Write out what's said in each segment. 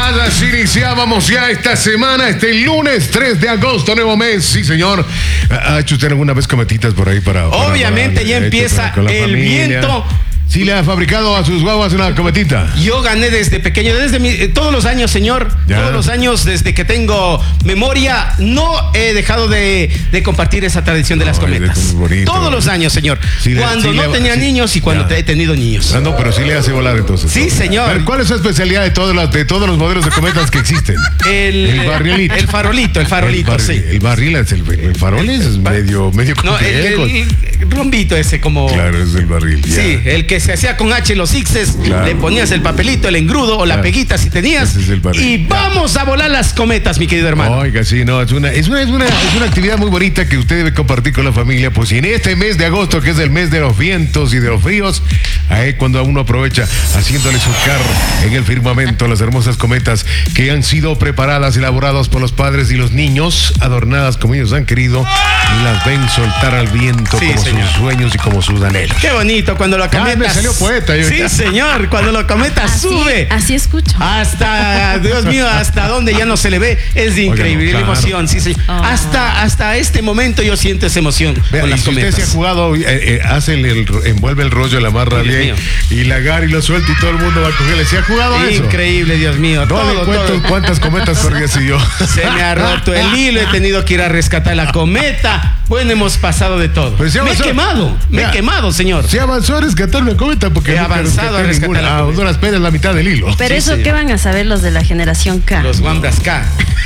Así iniciábamos ya esta semana, este lunes 3 de agosto, nuevo mes. Sí, señor. ¿Ha hecho usted alguna vez cometitas por ahí para Obviamente ya empieza el viento. ¿Sí le ha fabricado a sus guaguas una cometita? Yo gané desde pequeño, todos los años, señor. ¿Ya? Todos los años, desde que tengo memoria, no he dejado de compartir esa tradición de las cometas. Todos los años, señor. Sí, cuando no tenía niños y cuando he tenido niños. No, pero sí le hace volar entonces. Sí, señor. Pero ¿cuál es su especialidad de todos los modelos de cometas que existen? El barrilito. El farolito, sí. El barril es el farol es medio no, el rombito ese como. Claro, es el barril. Ya. Sí, el que se hacía con H los X's, claro. Le ponías el papelito, el engrudo o la peguita si tenías. Ese es el barril. Y vamos a volar las cometas, mi querido hermano. Oiga, sí, no, es una actividad muy bonita que usted debe compartir con la familia. Pues y en este mes de agosto, que es el mes de los vientos y de los fríos, ahí cuando uno aprovecha haciéndole surcar en el firmamento las hermosas cometas que han sido preparadas, elaboradas por los padres y los niños, adornadas como ellos han querido, y las ven soltar al viento, sí, como señor. Sus sueños y como sus anhelos. Qué bonito cuando la cometa. Me salió poeta. Sí, señor, cuando la cometa sube. Así escucho. Hasta, Dios mío, hasta donde ya no se le ve. Es increíble, la emoción. Sí, sí. Oh. Hasta este momento yo siento esa emoción. Vea, con las cometas. Usted se ha jugado, envuelve el rollo, la amarra bien y la agarra y lo suelta y todo el mundo va a cogerle. ¿Se ha jugado eso? Increíble, Dios mío. No le cuento cuántas cometas corrí así yo. Se me ha roto el hilo, he tenido que ir a rescatar la cometa. Bueno, hemos pasado de todo. Me he quemado, señor. Se avanzó a rescatar una cometa porque he avanzado a rescatar la cometa. Duras penas la mitad del hilo. Pero sí, eso, ¿qué van a saber los de la generación K? Los Wambras K.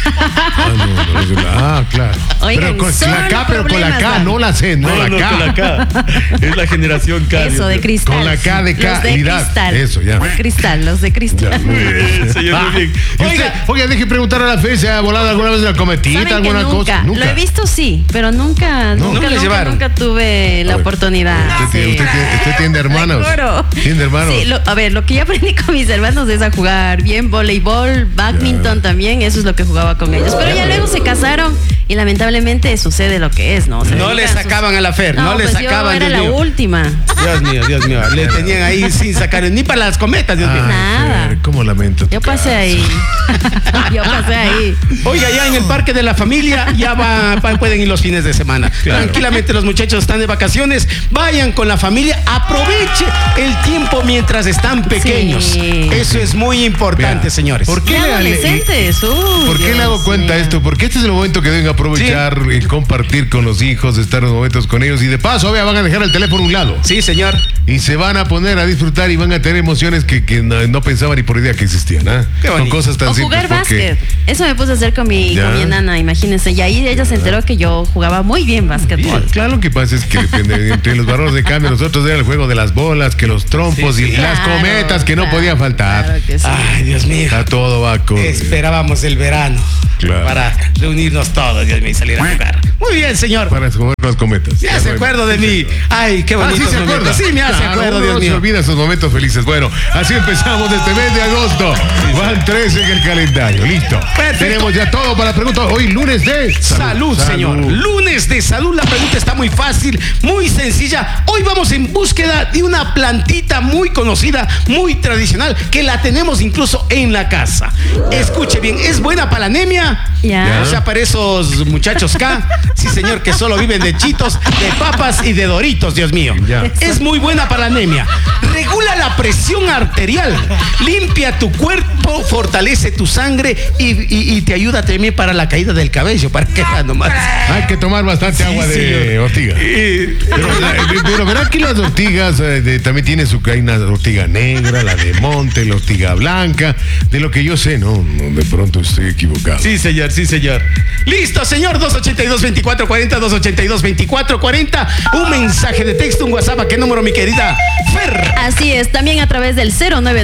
Claro. Oigan, pero con la K, no la C, no la K. Con la K. Es la generación K. Eso, de cristal. Con la K de K. Los de cristal. Eso, ya. Cristal, los de cristal. Señor, muy bien. Oiga, deje preguntar a la fe, ¿se ha volado alguna vez la cometita, alguna cosa? Nunca. Lo he visto, sí, pero nunca tuve la oportunidad. ¿Usted tiene hermanos? ¿Tiene hermanos? Sí, lo que yo aprendí con mis hermanos es a jugar bien voleibol, badminton también, eso es lo que jugaba con ellos. Pero ya luego se casaron y lamentablemente sucede lo que es, ¿no? O sea, no le sacaban a la Fer, no le sacaban. Yo era la última. Dios mío, le tenían ahí sin sacar ni para las cometas, Dios mío. Nada. Fer, ¿cómo lamento? Yo pasé ahí. Oiga, ya en el parque de la familia ya pueden ir los fines de semana. Claro. Tranquilamente los muchachos están de vacaciones, vayan con la familia, aproveche el tiempo mientras están pequeños. Sí. Eso es muy importante, señores. ¿Por qué adolescentes? ¿Por qué le hago cuenta esto? Porque este es el momento que deben aprovechar y compartir con los hijos, estar unos momentos con ellos y de paso, van a dejar el teléfono a un lado. Sí, señor. Y se van a poner a disfrutar y van a tener emociones que no pensaban ni por idea que existían. Con cosas tan simples. Jugar básquet. Eso me puse a hacer con mi enana, imagínense. Y ahí ella se enteró que yo jugaba muy bien básquetbol. Claro, lo que pasa es que entre los varones de cambio, nosotros era el juego de las bolas, que los trompos y las cometas que no podían faltar. Claro que sí. Ay, Dios mío. Todo va con... Esperábamos el verano para reunirnos todos, Dios mío, y salir a jugar. Muy bien, señor. Para jugar con las cometas. Ya se acuerdo de mí. Ay, qué bonito. ¿Sí se acuerda? Sí, me hace acuerdo, Dios mío. No se olvida esos momentos felices. Bueno, así empezamos este mes de agosto. Van 13 en el calendario. Listo. Perfecto. Tenemos ya todo para la pregunta. Hoy lunes de salud, señor. Lunes de salud. La pregunta está muy fácil, muy sencilla. Hoy vamos en búsqueda de una plantita muy conocida, muy tradicional, que la tenemos incluso en la casa. Escuche bien, ¿es buena para la anemia? O sea, para esos muchachos K, sí señor, que solo viven de chitos, de papas y de doritos, Dios mío. Es muy buena para la anemia. Regula la presión arterial, limpia tu cuerpo, fortalece tu sangre y te ayuda también para la caída del cabello, para que nomás. Hay que tomar bastante agua de ortiga. Pero verá que las ortigas también tiene hay una ortiga negra, la de monte, la ortiga blanca. De lo que yo sé, no, de pronto estoy equivocado. Sí, señor. Listo, señor. 282-2440, 282-2440. Un mensaje de texto, un WhatsApp. ¿A qué número, mi querida Fer? Así es, también a través del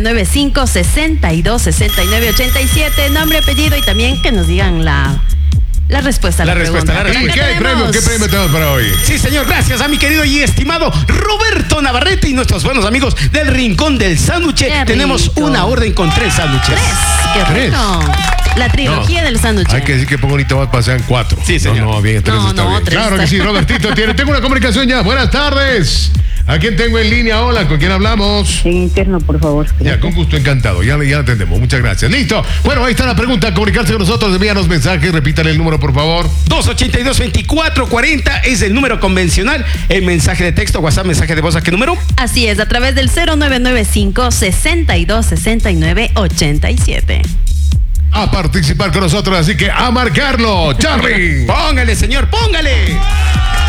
0995-626987. Nombre, apellido y también que nos digan la respuesta a la pregunta. ¿Qué premio tenemos para hoy? Sí, señor, gracias a mi querido y estimado Roberto Navarrete y nuestros buenos amigos del Rincón del Sándwich. Tenemos una orden con 3 sándwiches. 3, qué rico. La trilogía del sándwich. Hay que decir que pongo bonito más para sean 4. Sí, señor. Bien, 3 está bien. 3 claro que sí, Robertito. Tengo una comunicación ya. Buenas tardes. ¿A quién tengo en línea? Hola, ¿con quién hablamos? En interno, por favor. Ya, con gusto, encantado. Ya atendemos. Muchas gracias. Listo. Bueno, ahí está la pregunta. Comunicarse con nosotros, envíanos mensajes. Repítale el número, por favor. 282-2440 es el número convencional. El mensaje de texto, WhatsApp, mensaje de voz, ¿a qué número? Así es, a través del 0995-6269-87. A participar con nosotros, así que a marcarlo. Charlie. Póngale, señor, póngale.